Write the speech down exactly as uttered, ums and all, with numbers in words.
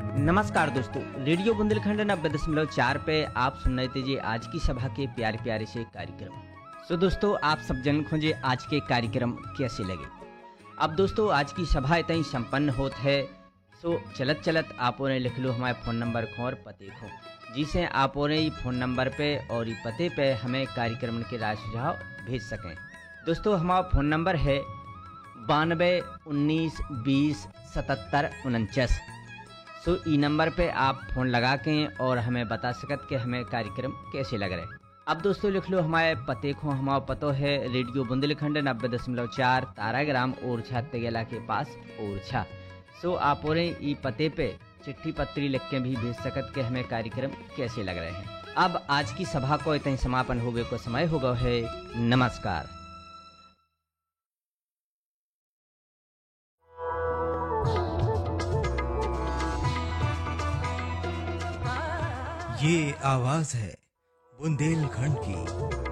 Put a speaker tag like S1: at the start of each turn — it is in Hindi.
S1: नमस्कार दोस्तों, रेडियो बुंदेलखंड नब्बे दशमलव चार पे आप सुन रहे थे जी आज की सभा के प्यारे प्यारे से कार्यक्रम। सो दोस्तों, आप सब जन खोजे आज के कार्यक्रम कैसे लगे। अब दोस्तों, आज की सभा इतना ही संपन्न होत है। सो चलत चलत आप उन्हें लिख लो हमारे फ़ोन नंबर खो और पते खो, जिसे आप उन्हें फ़ोन नंबर पे और ये पते पे हमें कार्यक्रम के राय सुझाव भेज सकें। दोस्तों, हमारा फ़ोन नंबर है बानवे उन्नीस बीस सतहत्तर उनचास। सो ई नंबर पे आप फ़ोन लगा के और हमें बता सकत कि हमें कार्यक्रम कैसे लग रहे। अब दोस्तों लिख लो हमारे पते को। हमारा पतो है रेडियो बुंदेलखंड नब्बे दशमलव चार ताराग्राम ओरछा तेगेला के पास ओरछा। सो आप और ई पते पे चिट्ठी पत्री लिख के भी भेज सकत कि हमें कार्यक्रम कैसे लग रहे हैं। अब आज की सभा को इतना समापन होवे को समय हो गया है। नमस्कार।
S2: ये आवाज है बुंदेलखंड की।